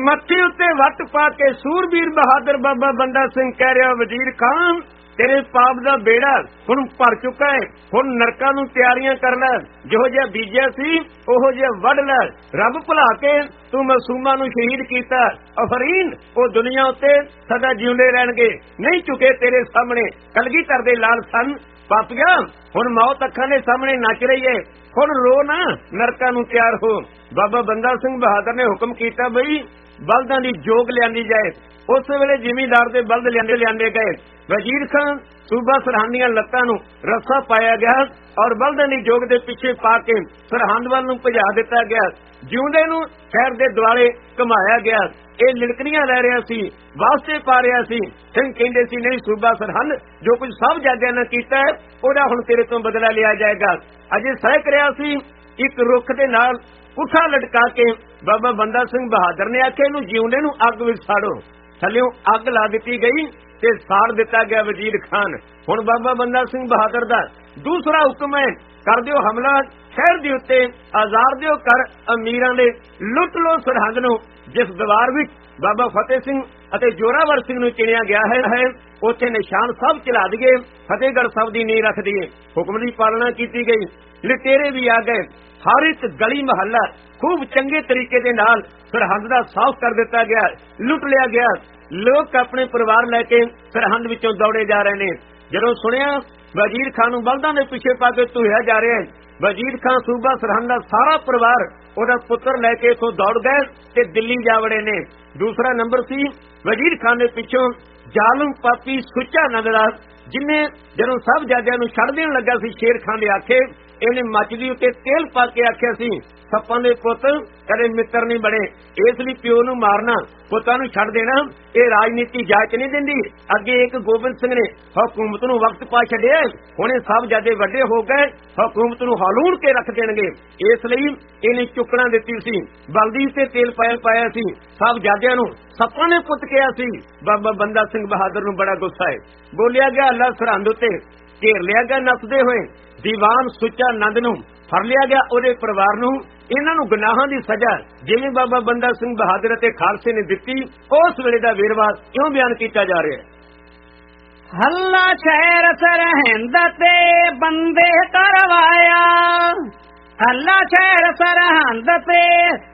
मत्थे उत्ते वट पा के सूरबीर बहादुर बाबा बंदा सिंह कह रहा वजीर खान तेरे पाप दा बेड़ा हुण भर चुका है, हुण नरकां नूं तैयारियां कर लै, जिहो जिहा बीजिया सी ओहो जिहा वढ लै। रब भुला के तू मासूमां नूं शहीद कीता, अफरीन ओ दुनिया उत्ते सदा जिउंदे रहणगे, नहीं चुके तेरे सामने। कलगीधर दे लाल सन पापिया हुण मौत अखां दे सामने नच रही है, हुण रो ना, नरकां नूं तैयार हो। बाबा बंदा सिंह बहादुर ने हुक्म कीता बई बलदां दी जोग लिआंदी जाए। उस वेले जिमीदार दे बलद लिआंदे गए। वजीर खान सूबा सरहंद दीआं लत्तां नूं रस्सा पाया गया और बलदां दी जोग दे पिछे पा के सरहंद वल नूं भजा दिता गया। जिउंदे नूं शहर दे दुआले घुमाया गया। ਇਹ ਲਿੜਕਣੀਆਂ ਲੈ ਰਿਹਾ ਸੀ, ਵਾਸਤੇ ਪਾ ਰਿਹਾ ਸੀ। ਸਿੰਘ ਕਹਿੰਦੇ ਸੀ ਨਹੀਂ ਸੂਬਾ ਸਰਹੰਦ ਜੋ ਕੁਝ ਸਭ ਜਾਦਿਆਂ ਨੇ ਕੀਤਾ ਹੈ ਉਹਦਾ ਹੁਣ ਤੇਰੇ ਤੋਂ ਬਦਲਾ ਲਿਆ ਜਾਏਗਾ। ਅਜੇ ਸਹਿਕ ਰਿਹਾ ਸੀ ਇੱਕ ਰੁੱਖ ਦੇ ਨਾਲ ਪੁੱਠਾ ਲਟਕਾ ਕੇ ਬਾਬਾ ਬੰਦਾ ਸਿੰਘ ਬਹਾਦਰ ਨੇ ਆਖਿਆ ਇਹਨੂੰ ਜਿਉਂਦੇ ਨੂੰ ਅੱਗ ਵਿੱਚ ਸਾੜੋ। ਥੱਲਿਓਂ ਅੱਗ ਲਾ ਦਿੱਤੀ ਗਈ ਤੇ ਸਾੜ ਦਿੱਤਾ ਗਿਆ ਵਜ਼ੀਰ ਖਾਨ। ਹੁਣ ਬਾਬਾ ਬੰਦਾ ਸਿੰਘ ਬਹਾਦਰ ਦਾ ਦੂਸਰਾ ਹੁਕਮ ਹੈ ਕਰ ਦਿਓ ਹਮਲਾ ਸ਼ਹਿਰ ਦੇ ਉੱਤੇ, ਆਜ਼ਾਦ ਦਿਓ ਕਰ ਅਮੀਰਾਂ ਦੇ, ਲੁੱਟ ਲੋ ਸਰਹੰਦ ਨੂੰ। ਜਿਸ ਦੀਵਾਰ ਵਿੱਚ ਬਾਬਾ ਫਤਿਹ ਸਿੰਘ ਅਤੇ ਜੋਰਾਵਰ ਸਿੰਘ ਨੂੰ ਚਿਣਿਆ ਗਿਆ ਹੈ ਉੱਥੇ ਨਿਸ਼ਾਨ ਸਾਹਿਬ ਚਲਾ ਦਈਏ, ਫਤਿਹਗੜ੍ਹ ਸਾਹਿਬ ਦੀ ਨੀਂਹ ਰੱਖ ਦਈਏ। ਹੁਕਮ ਦੀ ਪਾਲਣਾ ਕੀਤੀ ਗਈ। ਲੁਟੇਰੇ ਵੀ ਆ ਗਏ। ਹਰ ਇੱਕ ਗਲੀ ਮਹੱਲਾ ਖੂਬ ਚੰਗੇ ਤਰੀਕੇ ਦੇ ਨਾਲ ਸਰਹੰਦ ਦਾ ਸਾਫ਼ ਕਰ ਦਿੱਤਾ ਗਿਆ, ਲੁੱਟ ਲਿਆ ਗਿਆ। ਲੋਕ ਆਪਣੇ ਪਰਿਵਾਰ ਲੈ ਕੇ ਸਰਹੰਦ ਵਿੱਚੋਂ ਦੌੜੇ ਜਾ ਰਹੇ ਨੇ। ਜਦੋਂ ਸੁਣਿਆ ਵਜ਼ੀਰ ਖਾਨ ਨੂੰ ਬਲਦਾਂ ਦੇ ਪਿੱਛੇ ਪਾ ਕੇ ਧੂਇਆ ਜਾ ਰਿਹਾ ਹੈ, ਵਜ਼ੀਰ ਖਾਨ ਸੂਬਾ ਸਰਹੰਦ ਦਾ ਸਾਰਾ ਪਰਿਵਾਰ ਉਹਦਾ ਪੁੱਤਰ ਲੈ ਕੇ ਇਥੋਂ ਦੌੜ ਗਏ ਤੇ ਦਿੱਲੀ ਜਾ ਵੜੇ ਨੇ। ਦੂਸਰਾ ਨੰਬਰ ਸੀ ਵਜ਼ੀਰ ਖਾਨ ਦੇ ਪਿੱਛੋਂ ਜ਼ਾਲਮ ਪਾਪੀ ਸੁੱਚਾ ਨੰਦਲਾਲ, ਜਿਨੇ ਜਦੋਂ ਸਭ ਜਾਦਿਆਂ ਨੂੰ ਛੱਡ ਦੇਣ ਲੱਗਾ ਸੀ ਸ਼ੇਰ ਖਾਨ ਦੇ ਆਖੇ, ਇਹਨੇ ਮੱਚਦੀ ਉੱਤੇ ਤੇਲ ਪਾ ਕੇ ਆਖਿਆ ਸੀ ਸੱਪਾਂ ਦੇ ਪੁੱਤ ਕਦੇ ਮਿੱਤਰ ਨਹੀਂ ਬਣੇ, ਇਸ ਲਈ ਪਿਓ ਨੂੰ ਮਾਰਨਾ ਪੁੱਤਾਂ ਨੂੰ ਛੱਡ ਦੇਣਾ ਇਹ ਰਾਜਨੀਤੀ ਜਾਚ ਨਹੀਂ ਦਿੰਦੀ। ਅੱਗੇ ਇੱਕ ਗੋਬਿੰਦ ਸਿੰਘ ਨੇ ਹਕੂਮਤ ਨੂੰ ਵਕਤ ਪਾ ਛੱਡਿਆ, ਹੁਣੇ ਸਭ ਜਾਦੇ ਵੱਡੇ ਹੋ ਗਏ, ਹਕੂਮਤ ਨੂੰ ਹਲੂਣ ਕੇ ਰੱਖ ਦੇਣਗੇ, ਇਸ ਲਈ ਇਹਨੇ ਚੁੱਕਣਾ ਦਿੱਤੀ ਸੀ। ਬਲਦੀ ਤੇ ਤੇਲ ਪਾਇਆ ਸੀ। ਸਭ ਜਾਦਿਆਂ ਨੂੰ ਸੱਪਾਂ ਨੇ ਪੁੱਤ ਕਿਹਾ ਸੀ। ਬਾਬਾ ਬੰਦਾ ਸਿੰਘ ਬਹਾਦਰ ਨੂੰ ਬੜਾ ਗੁੱਸਾ ਹੈ। ਬੋਲਿਆ ਗਿਆ ਅੱਲਾ ਸਰਹੰਦ ਉੱਤੇ ਘੇਰ ਲਿਆ ਗਿਆ ਨੱਸਦੇ ਹੋਏ। ਦੀਵਾਨ ਸੁੱਚਾ ਨੰਦ ਨੂੰ ਫੜ ਲਿਆ ਗਿਆ, ਉਹਦੇ ਪਰਿਵਾਰ ਨੂੰ। ਇਹਨਾਂ ਨੂੰ ਗੁਨਾਹਾਂ ਦੀ ਸਜ਼ਾ ਜਿਵੇਂ ਬਾਬਾ ਬੰਦਾ ਸਿੰਘ ਬਹਾਦਰ ਅਤੇ ਖਾਲਸੇ ਨੇ ਦਿੱਤੀ ਉਸ ਵੇਲੇ ਦਾ ਵੇਰਵਾ ਇਉਂ ਬਿਆਨ ਕੀਤਾ ਜਾ ਰਿਹਾ ਹੈ। ਹੱਲਾ ਸ਼ਹਿਰ ਸਰਹਿੰਦ ਤੇ ਬੰਦੇ ਕਰਵਾਇਆ, ਹੱਲਾ ਸ਼ਹਿਰ ਸਰਹਿੰਦ ਤੇ